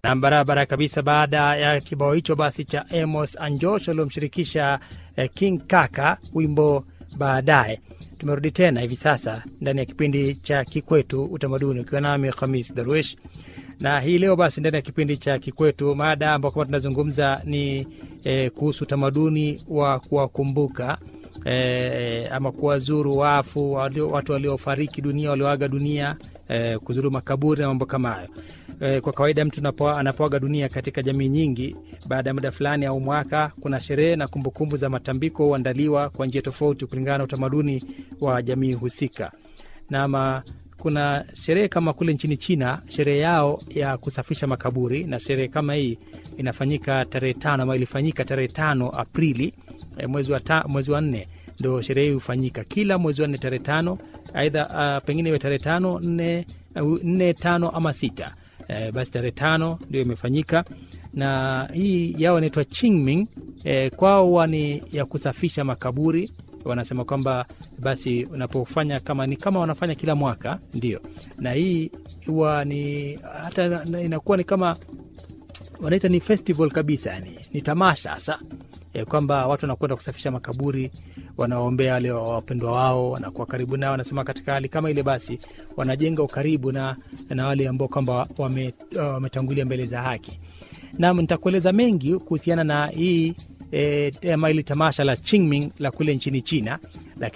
Na barabara kabisa baada ya kibao hicho basi cha Amos Anjosho aliyomshirikisha King Kaka wimbo baadaye. Tumerudi tena hivi sasa ndani ya kipindi cha Kikwetu Utamaduni ukiwa nami Khamis Darwish. Na hii leo basi ndani ya kipindi cha Kikwetu mada ambayo kama tunazungumza ni kuhusu utamaduni wa kuwakumbuka ama kuwazuru wafu, watu waliofariki dunia, walioaga dunia, kuzuru makaburi na mambo kama hayo. Kwa kawaida mtu anapoaga dunia katika jamii nyingi, baada ya muda fulani au mwaka, kuna sherehe na kumbukumbu za matambiko huandaliwa kwa njia tofauti kulingana na utamaduni wa jamii husika. Na kuna sherehe kama kule nchini China, sherehe yao ya kusafisha makaburi, na sherehe kama hii inafanyika tarehe 5 ama ilifanyika tarehe 5 Aprili, mwezi wa 4 ndio sherehe hufanyika kila mwezi wa 4 tarehe 5, aidha pengine iwe tarehe 5, 4, 5 ama 6. Basi tarehe 5 ndio imefanyika, na hii yao inaitwa Qingming. Kwao ni ya kusafisha makaburi. Wanasema kwamba basi unapofanya kama wanafanya kila mwaka ndio. Na hii huwa ni hata inakuwa ni kama wanaita ni festival kabisa, yani ni tamasha sasa, kwamba watu wanakwenda kusafisha makaburi, wanaombea wale wapendwa wao, wanakuwa karibu nao. Wanasema katika hali kama ile basi wanajenga ukaribu na wale ambao kwamba wametangulia mbele za haki. Na nitakueleza mengi kuhusiana na hii ili tamasha la Qingming la kule nchini China, lakini